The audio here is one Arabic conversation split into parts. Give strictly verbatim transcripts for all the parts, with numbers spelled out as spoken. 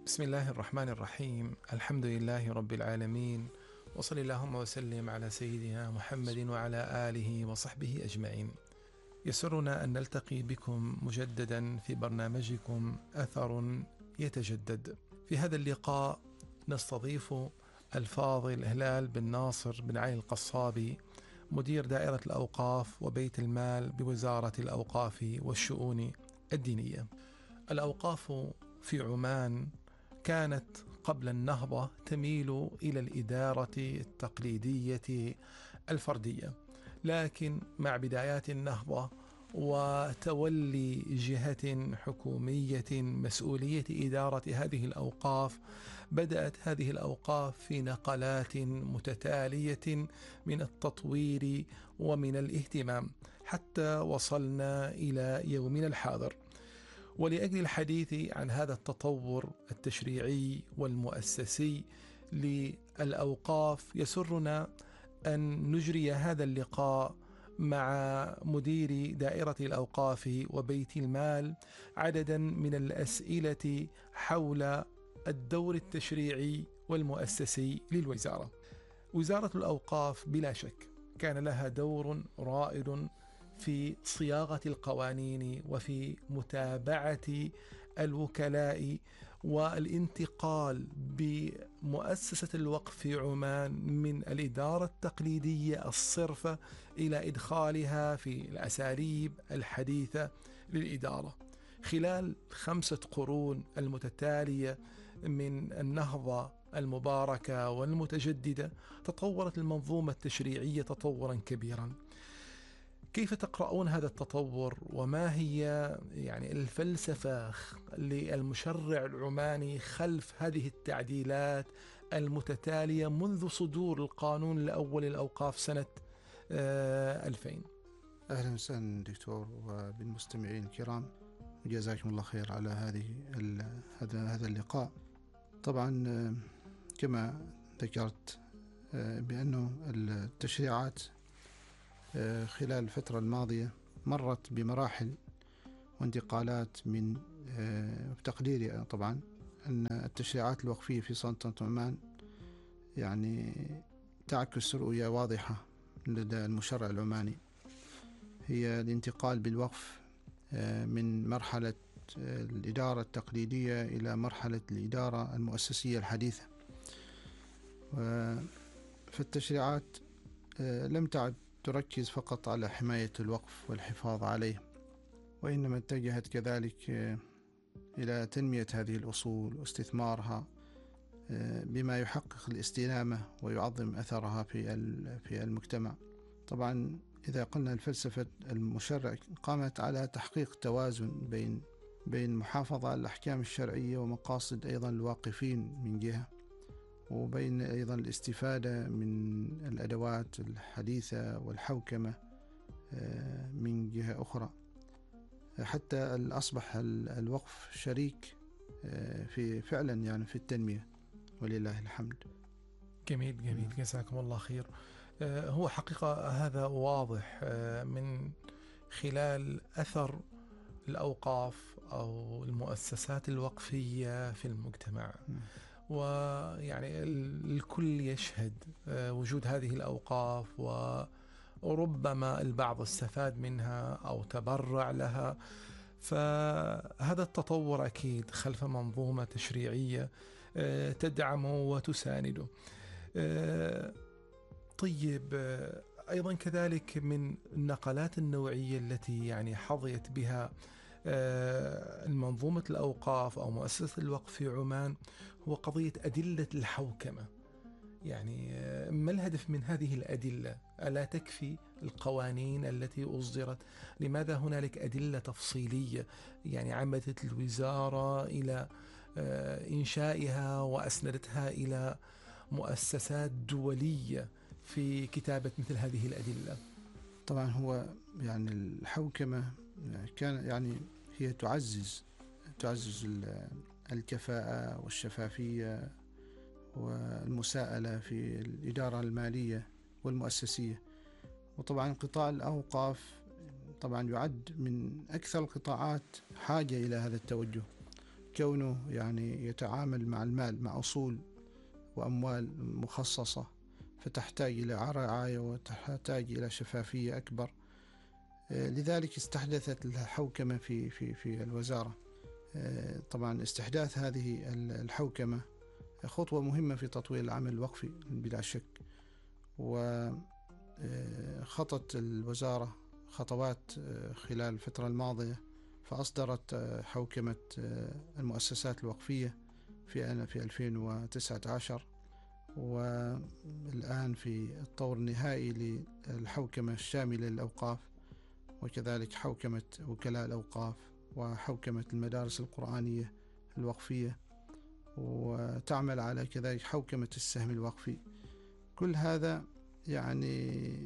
بسم الله الرحمن الرحيم. الحمد لله رب العالمين، وصل اللهم وسلم على سيدنا محمد وعلى آله وصحبه أجمعين. يسرنا أن نلتقي بكم مجددا في برنامجكم أثر يتجدد. في هذا اللقاء نستضيف الفاضل هلال بن ناصر بن علي القصابي، مدير دائرة الأوقاف وبيت المال بوزارة الأوقاف والشؤون الدينية. الأوقاف في عمان كانت قبل النهضة تميل إلى الإدارة التقليدية الفردية، لكن مع بدايات النهضة وتولي جهة حكومية مسؤولية إدارة هذه الأوقاف، بدأت هذه الأوقاف في نقلات متتالية من التطوير ومن الاهتمام حتى وصلنا إلى يومنا الحاضر. ولأجل الحديث عن هذا التطور التشريعي والمؤسسي للأوقاف، يسرنا أن نجري هذا اللقاء مع مدير دائرة الأوقاف وبيت المال عددا من الأسئلة حول الدور التشريعي والمؤسسي للوزارة. وزارة الأوقاف بلا شك كان لها دور رائد في صياغة القوانين وفي متابعة الوكلاء والانتقال بمؤسسة الوقف في عمان من الإدارة التقليدية الصرفة إلى إدخالها في الأساليب الحديثة للإدارة. خلال خمسة قرون المتتالية من النهضة المباركة والمتجددة تطورت المنظومة التشريعية تطورا كبيرا. كيف تقرؤون هذا التطور، وما هي يعني الفلسفة للمشرع العماني خلف هذه التعديلات المتتالية منذ صدور القانون الأول للأوقاف سنة ألفين؟ أهلا وسهلا دكتور وبالمستمعين الكرام، جزاكم الله خير على هذه هذا هذا اللقاء. طبعا كما ذكرت بأنه التشريعات خلال الفترة الماضية مرت بمراحل وانتقالات من تقديري طبعا أن التشريعات الوقفية في سلطنة عمان يعني تعكس رؤية واضحة لدى المشرع العماني، هي الانتقال بالوقف من مرحلة الإدارة التقليدية إلى مرحلة الإدارة المؤسسية الحديثة. فالتشريعات لم تعد تركز فقط على حماية الوقف والحفاظ عليه، وإنما اتجهت كذلك إلى تنمية هذه الأصول واستثمارها بما يحقق الاستدامة ويعظم أثرها في في المجتمع. طبعا إذا قلنا الفلسفة المشرع قامت على تحقيق توازن بين بين المحافظة على الأحكام الشرعية ومقاصد أيضا الواقفين من جهة، وبين أيضا الاستفادة من الأدوات الحديثة والحوكمة من جهة أخرى، حتى أصبح الوقف شريك في فعلا يعني في التنمية، ولله الحمد. جميل جميل، جزاكم الله خير. هو حقيقة هذا واضح من خلال أثر الأوقاف أو المؤسسات الوقفية في المجتمع، ويعني الكل يشهد وجود هذه الأوقاف، وربما البعض استفاد منها أو تبرع لها. فهذا التطور أكيد خلف منظومة تشريعية تدعم وتسانده. طيب، أيضا كذلك من النقلات النوعية التي يعني حظيت بها المنظومة الأوقاف أو مؤسسة الوقف في عمان هو قضية أدلة الحوكمة. يعني ما الهدف من هذه الأدلة؟ ألا تكفي القوانين التي أصدرت؟ لماذا هنالك أدلة تفصيلية يعني عمدت الوزارة إلى إنشائها وأسندتها إلى مؤسسات دولية في كتابة مثل هذه الأدلة؟ طبعا هو يعني الحوكمة كان يعني هي تعزز تعزز الكفاءة والشفافية والمساءلة في الإدارة المالية والمؤسسية. وطبعا قطاع الأوقاف طبعا يعد من أكثر القطاعات حاجة إلى هذا التوجه، كونه يعني يتعامل مع المال، مع أصول وأموال مخصصة، فتحتاج إلى رعاية وتحتاج إلى شفافية أكبر. لذلك استحدثت الحوكمة في في في الوزارة. طبعا استحداث هذه الحوكمة خطوة مهمة في تطوير العمل الوقفي بلا شك، وخطت الوزارة خطوات خلال الفترة الماضية، فأصدرت حوكمة المؤسسات الوقفية في في ألفين وتسعة عشر، والآن في الطور النهائي للحوكمة الشاملة للأوقاف، وكذلك حوكمة وكلاء الأوقاف وحوكمة المدارس القرآنية الوقفية، وتعمل على كذلك حوكمة السهم الوقفي. كل هذا يعني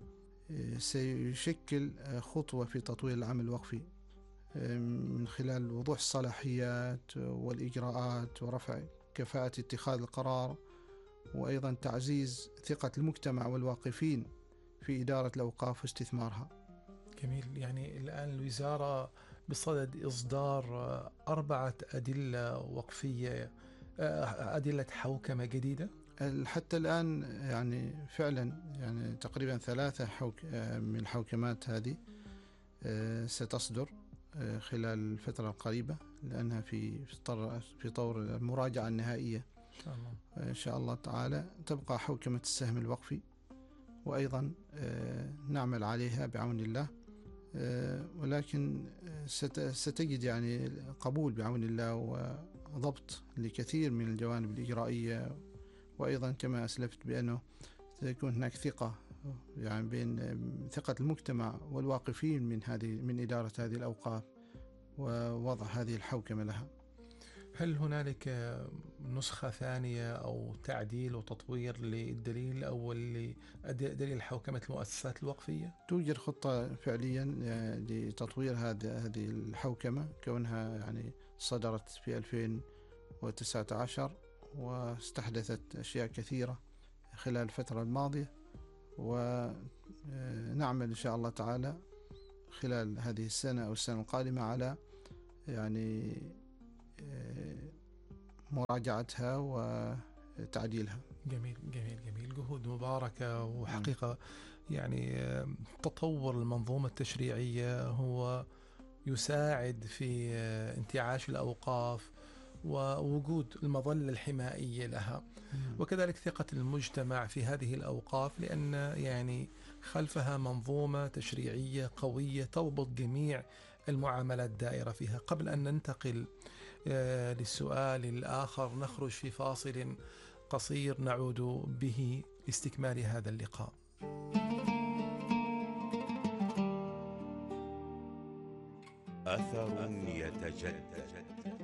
سيشكل خطوة في تطوير العمل الوقفي من خلال وضوح الصلاحيات والإجراءات ورفع كفاءة اتخاذ القرار، وأيضا تعزيز ثقة المجتمع والواقفين في إدارة الأوقاف واستثمارها. جميل. يعني الآن الوزارة بصدد إصدار أربعة أدلة وقفية، أدلة حوكمة جديدة. حتى الآن يعني فعلا يعني تقريبا ثلاثة حوك من الحوكمات هذه ستصدر خلال الفترة القريبة، لأنها في في طور المراجعة النهائية إن شاء الله. إن شاء الله تعالى. تبقى حوكمة السهم الوقفي، وأيضا نعمل عليها بعون الله، ولكن ستجد يعني قبول بعون الله وضبط لكثير من الجوانب الإجرائية، وأيضا كما أسلفت بأنه سيكون هناك ثقة يعني بين ثقة المجتمع والواقفين من هذه من إدارة هذه الأوقاف ووضع هذه الحوكمة لها. هل هنالك نسخة ثانية أو تعديل وتطوير للدليل الأول لدليل حوكمة المؤسسات الوقفية؟ توجد خطة فعليا لتطوير هذه هذه الحوكمة، كونها يعني صدرت في ألفين وتسعة عشر واستحدثت أشياء كثيرة خلال الفترة الماضية، ونعمل إن شاء الله تعالى خلال هذه السنة أو السنة القادمة على يعني مراجعتها وتعديلها. جميل جميل جميل. جهود مباركة، وحقيقة يعني تطور المنظومة التشريعية هو يساعد في انتعاش الأوقاف ووجود المظلة الحمائية لها، وكذلك ثقة المجتمع في هذه الأوقاف، لأن يعني خلفها منظومة تشريعية قوية تضبط جميع المعاملات الدائرة فيها. قبل أن ننتقل للسؤال الآخر نخرج في فاصل قصير نعود به لاستكمال هذا اللقاء. أثر يتجدد.